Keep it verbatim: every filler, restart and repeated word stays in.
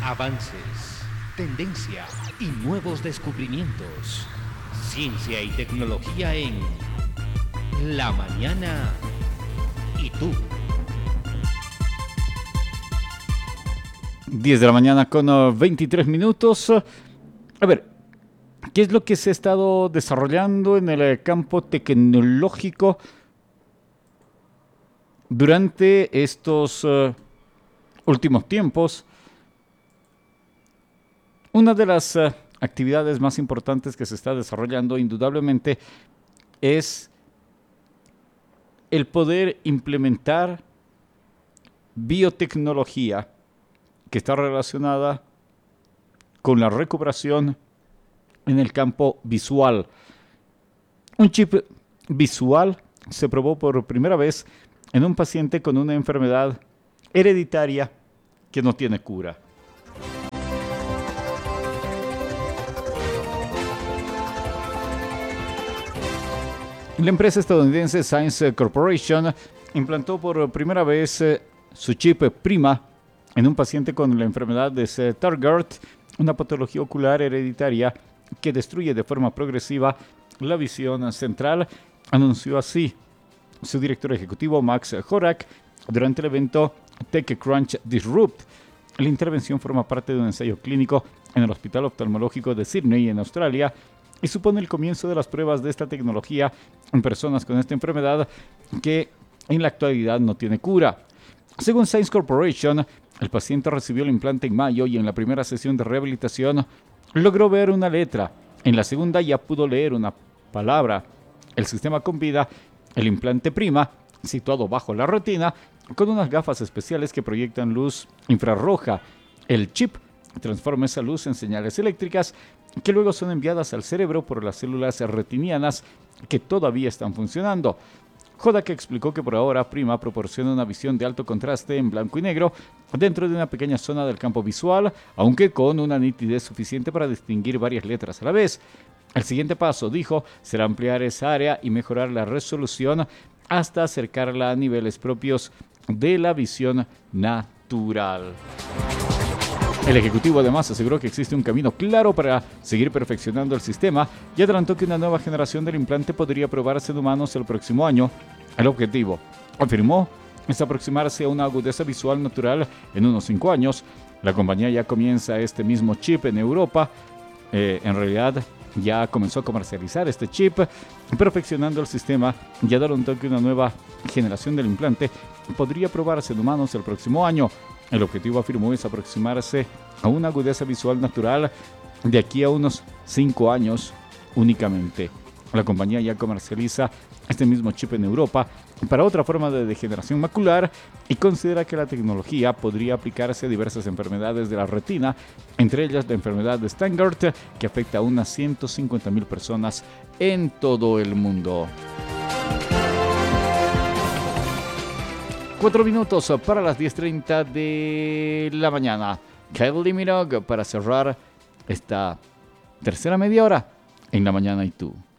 Avances, tendencia y nuevos descubrimientos. Ciencia y tecnología en La Mañana y tú. diez de la mañana con uh, veintitrés minutos. A ver, ¿qué es lo que se ha estado desarrollando en el eh, campo tecnológico durante estos uh, últimos tiempos? Una de las uh, actividades más importantes que se está desarrollando indudablemente es el poder implementar biotecnología que está relacionada con la recuperación en el campo visual. Un chip visual se probó por primera vez en un paciente con una enfermedad hereditaria que no tiene cura. La empresa estadounidense Science Corporation implantó por primera vez eh, su chip Prima en un paciente con la enfermedad de Stargardt, una patología ocular hereditaria que destruye de forma progresiva la visión central, anunció así su director ejecutivo Max Horak durante el evento TechCrunch Disrupt. La intervención forma parte de un ensayo clínico en el Hospital Oftalmológico de Sydney, en Australia, y supone el comienzo de las pruebas de esta tecnología en personas con esta enfermedad que en la actualidad no tiene cura. Según Science Corporation, el paciente recibió el implante en mayo y en la primera sesión de rehabilitación logró ver una letra. En la segunda ya pudo leer una palabra. El sistema combina el implante Prima, situado bajo la retina, con unas gafas especiales que proyectan luz infrarroja. El chip transforma esa luz en señales eléctricas que luego son enviadas al cerebro por las células retinianas que todavía están funcionando. Hodak explicó que por ahora Prima proporciona una visión de alto contraste en blanco y negro dentro de una pequeña zona del campo visual, aunque con una nitidez suficiente para distinguir varias letras a la vez. El siguiente paso, dijo, será ampliar esa área y mejorar la resolución hasta acercarla a niveles propios de la visión natural. El ejecutivo además aseguró que existe un camino claro para seguir perfeccionando el sistema y adelantó que una nueva generación del implante podría probarse en humanos el próximo año. El objetivo, afirmó, es aproximarse a una agudeza visual natural en unos cinco años. La compañía ya comienza este mismo chip en Europa. Eh, en realidad ya comenzó a comercializar este chip, perfeccionando el sistema y adelantó que una nueva generación del implante podría probarse en humanos el próximo año. El objetivo, afirmó, es aproximarse a una agudeza visual natural de aquí a unos cinco años únicamente. La compañía ya comercializa este mismo chip en Europa para otra forma de degeneración macular y considera que la tecnología podría aplicarse a diversas enfermedades de la retina, entre ellas la enfermedad de Stargardt, que afecta a unas ciento cincuenta mil personas en todo el mundo. Cuatro minutos para las diez treinta de la mañana. Kylie Minogue para cerrar esta tercera media hora en La Mañana y tú.